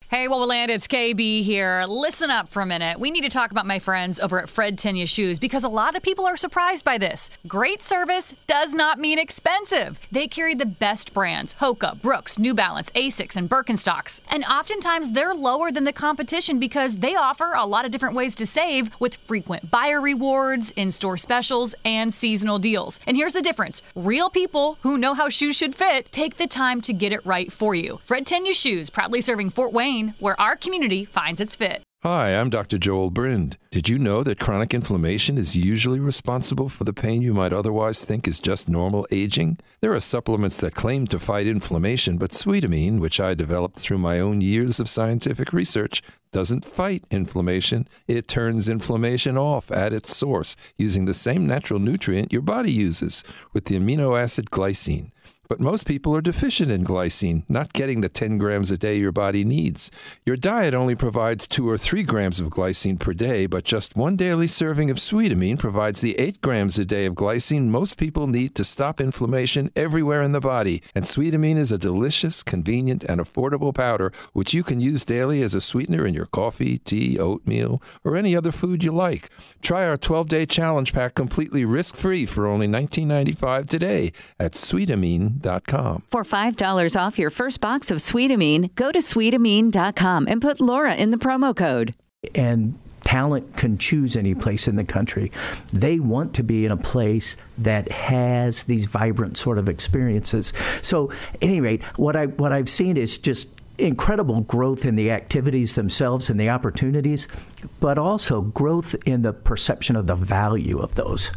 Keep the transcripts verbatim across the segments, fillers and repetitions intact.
Hey, Wowoland, it's K B here. Listen up for a minute. We need to talk about my friends over at Fred Tenya Shoes because a lot of people are surprised by this. Great service does not mean expensive. They carry the best brands, Hoka, Brooks, New Balance, Asics, and Birkenstocks. And oftentimes they're lower than the competition because they offer a lot of different ways to save with frequent buyer rewards, in-store specials, and seasonal deals. And here's the difference. Real people who know how shoes should fit take the time to get it right for you. Fred Tenya Shoes, proudly serving Fort Wayne, where our community finds its fit. Hi, I'm Doctor Joel Brind. Did you know that chronic inflammation is usually responsible for the pain you might otherwise think is just normal aging? There are supplements that claim to fight inflammation, but Sweetamine, which I developed through my own years of scientific research, doesn't fight inflammation. It turns inflammation off at its source using the same natural nutrient your body uses with the amino acid glycine. But most people are deficient in glycine, not getting the ten grams a day your body needs. Your diet only provides two or three grams of glycine per day, but just one daily serving of Sweetamine provides the eight grams a day of glycine most people need to stop inflammation everywhere in the body. And Sweetamine is a delicious, convenient, and affordable powder which you can use daily as a sweetener in your coffee, tea, oatmeal, or any other food you like. Try our twelve-day challenge pack completely risk-free for only nineteen ninety-five dollars today at Sweetamine dot com. For five dollars off your first box of Sweetamine, go to Sweetamine dot com and put Laura in the promo code. And talent can choose any place in the country. They want to be in a place that has these vibrant sort of experiences. So, at any rate, what I what I've seen is just incredible growth in the activities themselves and the opportunities, but also growth in the perception of the value of those.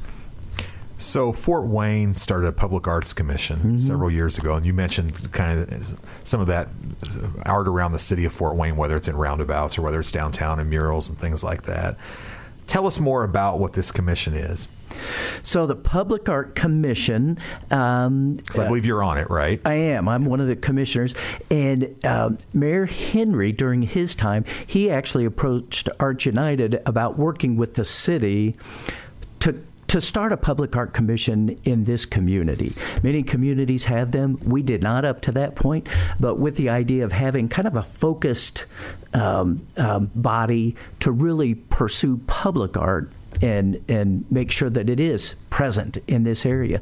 So Fort Wayne started a public arts commission mm-hmm. several years ago, and you mentioned kind of some of that art around the city of Fort Wayne, whether it's in roundabouts or whether it's downtown and murals and things like that. Tell us more about what this commission is. So the Public Art Commission... Um, because I believe you're on it, right? I am. I'm one of the commissioners. And uh, Mayor Henry, during his time, he actually approached Arts United about working with the city to to start a public art commission in this community. Many communities have them. We did not up to that point, but with the idea of having kind of a focused um, um, body to really pursue public art and and make sure that it is present in this area.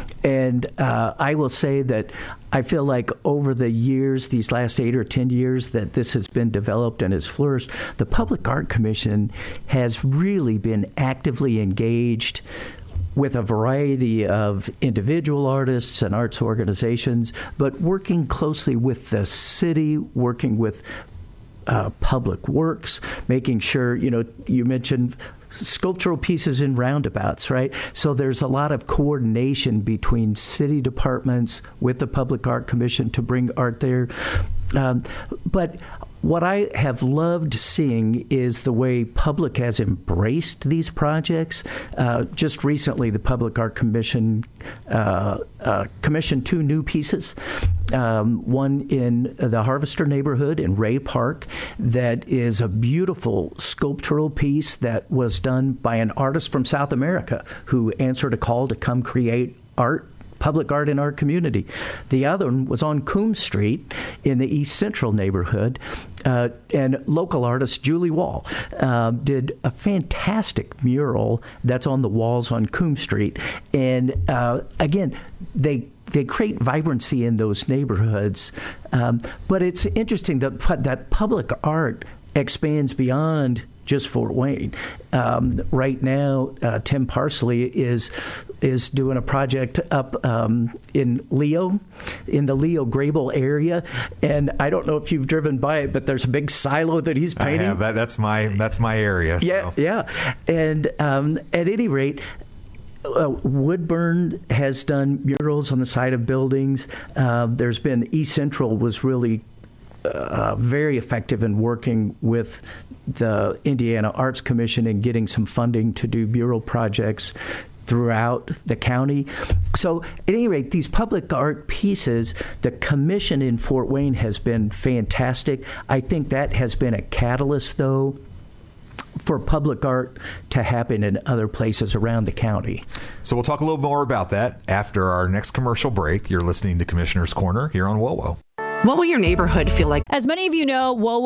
And uh, I will say that I feel like over the years, these last eight or ten years that this has been developed and has flourished, the Public Art Commission has really been actively engaged with a variety of individual artists and arts organizations, but working closely with the city, working with uh, Public Works, making sure, you know, you mentioned sculptural pieces in roundabouts, right? So there's a lot of coordination between city departments with the Public Art Commission to bring art there. Um, but what I have loved seeing is the way public has embraced these projects. Uh, just recently, the Public Art Commission uh, uh, commissioned two new pieces. Um, one in the Harvester neighborhood in Ray Park that is a beautiful sculptural piece that was done by an artist from South America who answered a call to come create art, public art in our community. The other one was on Coombs Street in the East Central neighborhood, uh, and local artist Julie Wall uh, did a fantastic mural that's on the walls on Coombs Street. And uh, again, they They create vibrancy in those neighborhoods. Um, but it's interesting that, that public art expands beyond just Fort Wayne. Um, right now, uh, Tim Parsley is is doing a project up um, in Leo, in the Leo Grable area, and I don't know if you've driven by it, but there's a big silo that he's painting. I have. That, that's my that's my area. So. Yeah, yeah. And um, at any rate, Uh, Woodburn has done murals on the side of buildings. Uh, there's been East Central was really uh, very effective in working with the Indiana Arts Commission and getting some funding to do mural projects throughout the county. So at any rate, these public art pieces, the commission in Fort Wayne has been fantastic. I think that has been a catalyst, though, for public art to happen in other places around the county. So we'll talk a little more about that after our next commercial break. You're listening to Commissioner's Corner here on W O W O. What will your neighborhood feel like? As many of you know, W O W O